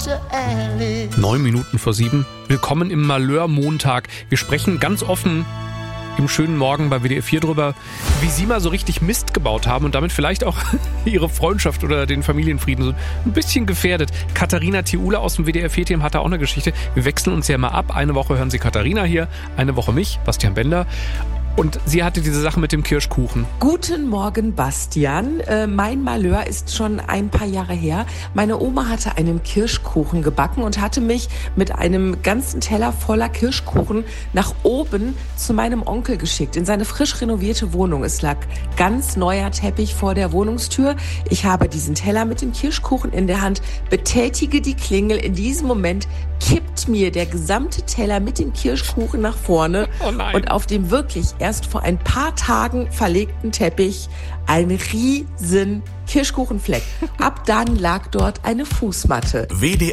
9:09. Willkommen im Malheur-Montag. Wir sprechen ganz offen im schönen Morgen bei WDR 4 drüber, wie Sie mal so richtig Mist gebaut haben und damit vielleicht auch Ihre Freundschaft oder den Familienfrieden so ein bisschen gefährdet. Katharina Thiule aus dem WDR 4-Team hat da auch eine Geschichte. Wir wechseln uns ja mal ab. Eine Woche hören Sie Katharina hier, eine Woche mich, Bastian Bender. Und sie hatte diese Sache mit dem Kirschkuchen. Guten Morgen, Bastian. Mein Malheur ist schon ein paar Jahre her. Meine Oma hatte einen Kirschkuchen gebacken und hatte mich mit einem ganzen Teller voller Kirschkuchen nach oben zu meinem Onkel geschickt, in seine frisch renovierte Wohnung. Es lag ganz neuer Teppich vor der Wohnungstür. Ich habe diesen Teller mit dem Kirschkuchen in der Hand, betätige die Klingel. In diesem Moment kippt mir der gesamte Teller mit dem Kirschkuchen nach vorne. Oh nein. Und auf dem wirklich erst vor ein paar Tagen verlegten Teppich ein riesen Kirschkuchenfleck. Ab dann lag dort eine Fußmatte. WDR